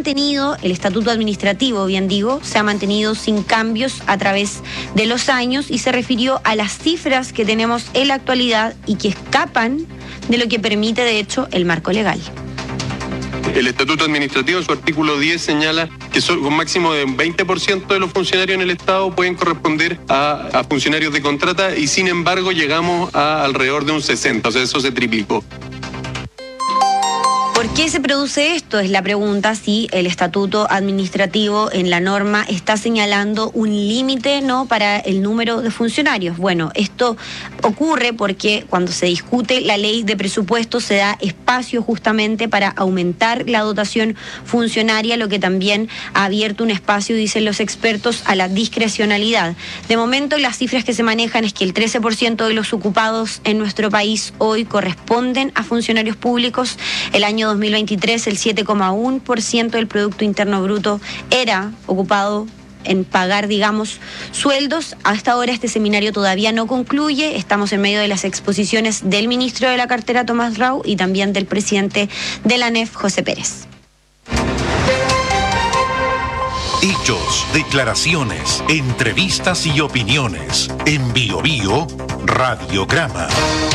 mantenido, el estatuto administrativo, bien digo, se ha mantenido sin cambios a través de los años y se refirió a las cifras que tenemos en la actualidad y que escapan de lo que permite, de hecho, el marco legal. El Estatuto Administrativo, en su artículo 10, señala que con máximo de 20% de los funcionarios en el Estado pueden corresponder a funcionarios de contrata y, sin embargo, llegamos a alrededor de un 60%, o sea, eso se triplicó. ¿Por qué se produce esto? Es la pregunta, si el estatuto administrativo en la norma está señalando un límite, ¿no?, para el número de funcionarios. Bueno, esto ocurre porque cuando se discute la ley de presupuesto se da espacio justamente para aumentar la dotación funcionaria, lo que también ha abierto un espacio, dicen los expertos, a la discrecionalidad. De momento, las cifras que se manejan es que el 13% de los ocupados en nuestro país hoy corresponden a funcionarios públicos. El año 2023, el 7,1% del Producto Interno Bruto era ocupado en pagar, digamos, sueldos. Hasta ahora este seminario todavía no concluye. Estamos en medio de las exposiciones del ministro de la cartera, Tomás Grau, y también del presidente de la ANEF, José Pérez. Hechos, declaraciones, entrevistas y opiniones. En Bio Bio, Radiograma.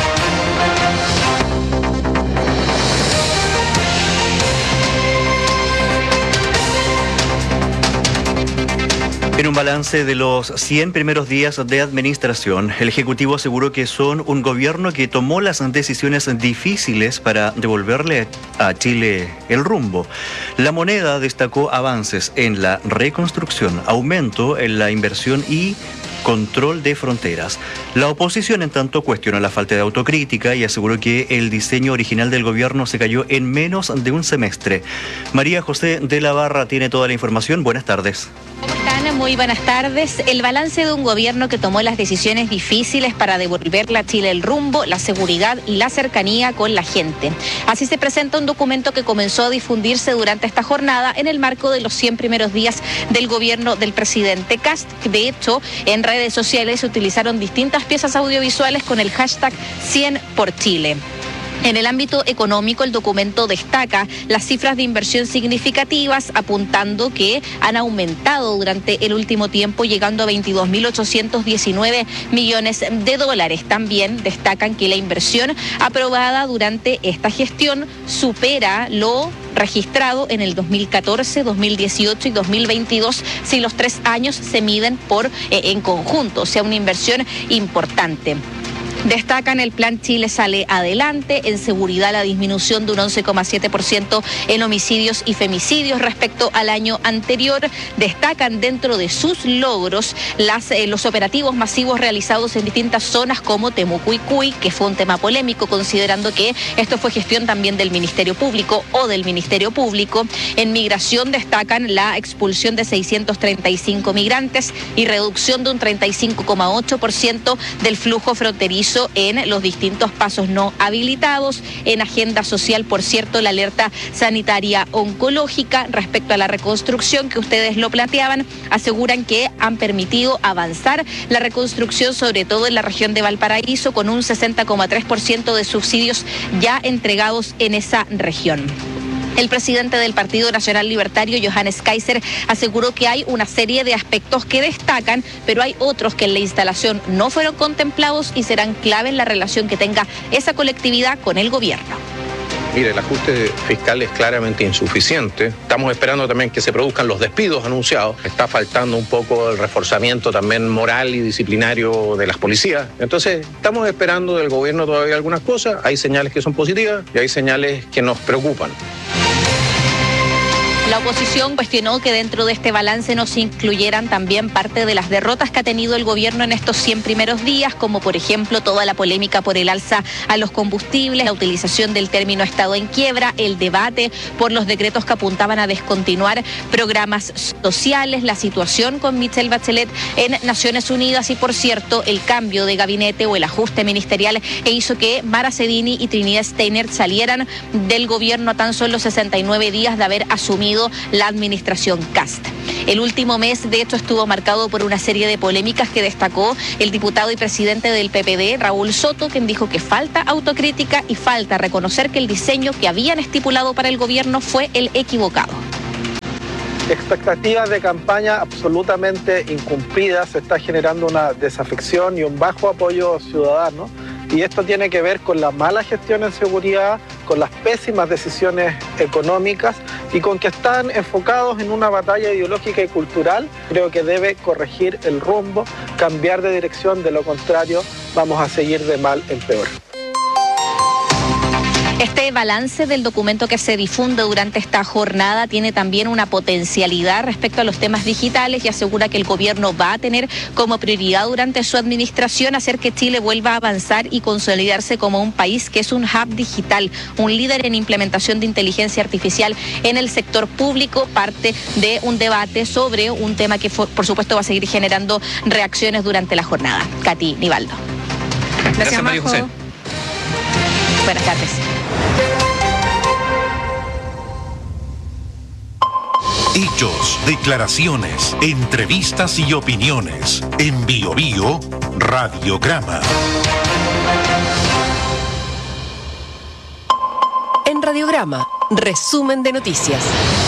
En un balance de los 100 primeros días de administración, el Ejecutivo aseguró que son un gobierno que tomó las decisiones difíciles para devolverle a Chile el rumbo. La Moneda destacó avances en la reconstrucción, aumento en la inversión y control de fronteras. La oposición, en tanto, cuestionó la falta de autocrítica y aseguró que el diseño original del gobierno se cayó en menos de un semestre. María José de la Barra tiene toda la información. Buenas tardes. ¿Cómo están? Muy buenas tardes. El balance de un gobierno que tomó las decisiones difíciles para devolverle a Chile el rumbo, la seguridad y la cercanía con la gente. Así se presenta un documento que comenzó a difundirse durante esta jornada en el marco de los 100 primeros días del gobierno del presidente Kast. De hecho, en redes sociales se utilizaron distintas piezas audiovisuales con el hashtag 100 por Chile. En el ámbito económico, el documento destaca las cifras de inversión significativas, apuntando que han aumentado durante el último tiempo, llegando a 22.819 millones de dólares. También destacan que la inversión aprobada durante esta gestión supera lo registrado en el 2014, 2018 y 2022, si los 3 años se miden en conjunto, o sea, una inversión importante. Destacan el plan Chile sale adelante, en seguridad la disminución de un 11,7% en homicidios y femicidios respecto al año anterior. Destacan dentro de sus logros los operativos masivos realizados en distintas zonas como Temucuicui, que fue un tema polémico considerando que esto fue gestión también del Ministerio Público o del Ministerio Público. En migración destacan la expulsión de 635 migrantes y reducción de un 35,8% del flujo fronterizo en los distintos pasos no habilitados. En agenda social, por cierto, la alerta sanitaria oncológica respecto a la reconstrucción que ustedes lo planteaban, aseguran que han permitido avanzar la reconstrucción, sobre todo en la región de Valparaíso, con un 60,3% de subsidios ya entregados en esa región. El presidente del Partido Nacional Libertario, Johannes Kaiser, aseguró que hay una serie de aspectos que destacan, pero hay otros que en la instalación no fueron contemplados y serán clave en la relación que tenga esa colectividad con el gobierno. Mire, el ajuste fiscal es claramente insuficiente. Estamos esperando también que se produzcan los despidos anunciados. Está faltando un poco el reforzamiento también moral y disciplinario de las policías. Entonces, estamos esperando del gobierno todavía algunas cosas. Hay señales que son positivas y hay señales que nos preocupan. La oposición cuestionó que dentro de este balance no se incluyeran también parte de las derrotas que ha tenido el gobierno en estos 100 primeros días, como por ejemplo toda la polémica por el alza a los combustibles, la utilización del término Estado en quiebra, el debate por los decretos que apuntaban a descontinuar programas sociales, la situación con Michelle Bachelet en Naciones Unidas y, por cierto, el cambio de gabinete o el ajuste ministerial que hizo que Mara Cedini y Trinidad Steiner salieran del gobierno a tan solo 69 días de haber asumido la administración Kast. El último mes, de hecho, estuvo marcado por una serie de polémicas que destacó el diputado y presidente del PPD, Raúl Soto, quien dijo que falta autocrítica y falta reconocer que el diseño que habían estipulado para el gobierno fue el equivocado. Expectativas de campaña absolutamente incumplidas, se está generando una desafección y un bajo apoyo ciudadano. Y esto tiene que ver con la mala gestión en seguridad, con las pésimas decisiones económicas y con que están enfocados en una batalla ideológica y cultural. Creo que debe corregir el rumbo, cambiar de dirección, de lo contrario vamos a seguir de mal en peor. Este balance del documento que se difunde durante esta jornada tiene también una potencialidad respecto a los temas digitales y asegura que el gobierno va a tener como prioridad durante su administración hacer que Chile vuelva a avanzar y consolidarse como un país que es un hub digital, un líder en implementación de inteligencia artificial en el sector público, parte de un debate sobre un tema que por supuesto va a seguir generando reacciones durante la jornada. Katy Nivaldo. Gracias, María José. Buenas tardes. Hechos, declaraciones, entrevistas y opiniones. En BioBio, Radiograma. En Radiograma, resumen de noticias.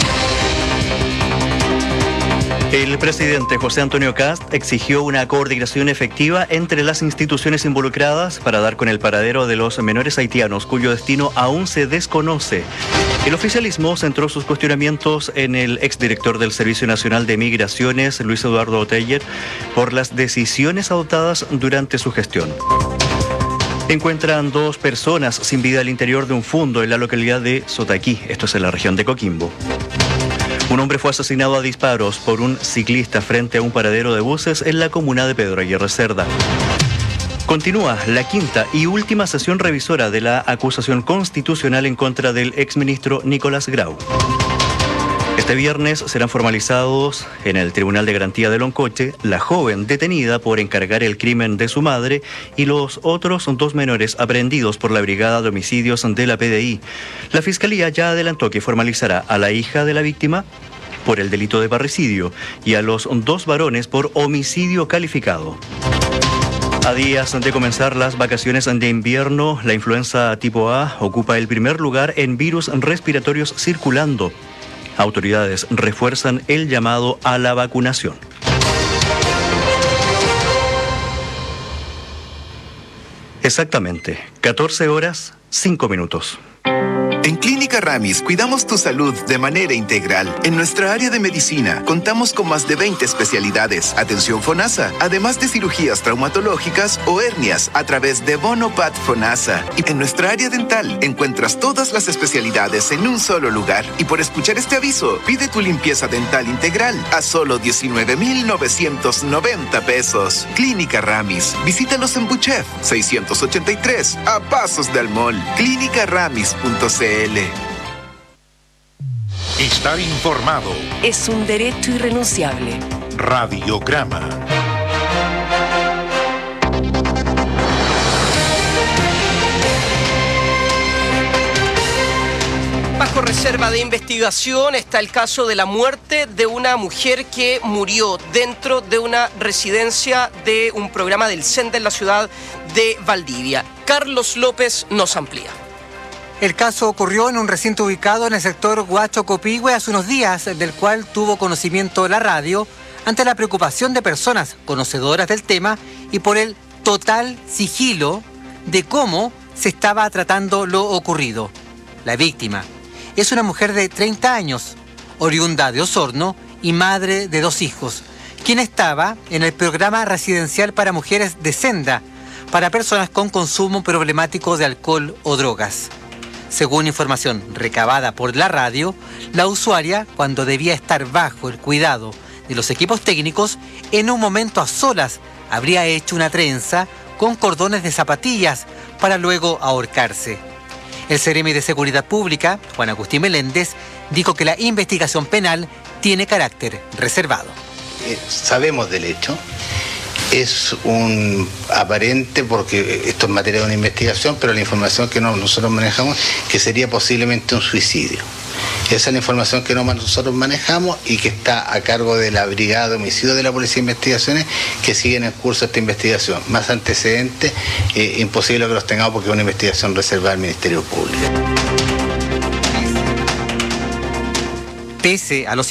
El presidente José Antonio Kast exigió una coordinación efectiva entre las instituciones involucradas para dar con el paradero de los menores haitianos cuyo destino aún se desconoce. El oficialismo centró sus cuestionamientos en el exdirector del Servicio Nacional de Migraciones, Luis Eduardo Teller, por las decisiones adoptadas durante su gestión. Encuentran 2 personas sin vida al interior de un fundo en la localidad de Sotaquí, esto es en la región de Coquimbo. Un hombre fue asesinado a disparos por un ciclista frente a un paradero de buses en la comuna de Pedro Aguirre Cerda. Continúa la 5ª y última sesión revisora de la acusación constitucional en contra del exministro Nicolás Grau. Este viernes serán formalizados en el Tribunal de Garantía de Loncoche la joven detenida por encargar el crimen de su madre y los otros 2 menores aprehendidos por la Brigada de Homicidios de la PDI. La Fiscalía ya adelantó que formalizará a la hija de la víctima por el delito de parricidio y a los 2 varones por homicidio calificado. A días de comenzar las vacaciones de invierno, la influenza tipo A ocupa el primer lugar en virus respiratorios circulando. Autoridades refuerzan el llamado a la vacunación. Exactamente, 14 horas, 5 minutos. En Clínica Ramis cuidamos tu salud de manera integral. En nuestra área de medicina contamos con más de 20 especialidades, atención FONASA, además de cirugías traumatológicas o hernias a través de Bonopat FONASA. Y en nuestra área dental encuentras todas las especialidades en un solo lugar. Y por escuchar este aviso, pide tu limpieza dental integral a solo 19,990 pesos. Clínica Ramis. Visítalos en Buchef 683, a pasos del mall. Clínicaramis.cl. Estar informado es un derecho irrenunciable. Radiograma. Bajo reserva de investigación está el caso de la muerte de una mujer que murió dentro de una residencia de un programa del CENDE en la ciudad de Valdivia. Carlos López nos amplía. El caso ocurrió en un recinto ubicado en el sector Huacho Copihue hace unos días, del cual tuvo conocimiento la radio ante la preocupación de personas conocedoras del tema y por el total sigilo de cómo se estaba tratando lo ocurrido. La víctima es una mujer de 30 años, oriunda de Osorno y madre de 2 hijos, quien estaba en el programa residencial para mujeres de Senda, para personas con consumo problemático de alcohol o drogas. Según información recabada por la radio, la usuaria, cuando debía estar bajo el cuidado de los equipos técnicos, en un momento a solas habría hecho una trenza con cordones de zapatillas para luego ahorcarse. El Seremi de Seguridad Pública, Juan Agustín Meléndez, dijo que la investigación penal tiene carácter reservado. Sabemos del hecho. Es un aparente, porque esto es materia de una investigación, pero la información que nosotros manejamos, que sería posiblemente un suicidio. Esa es la información que nosotros manejamos y que está a cargo de la Brigada de Homicidios de la Policía de Investigaciones, que siguen en curso esta investigación. Más antecedentes, imposible que los tengamos porque es una investigación reservada al Ministerio Público. Pese a los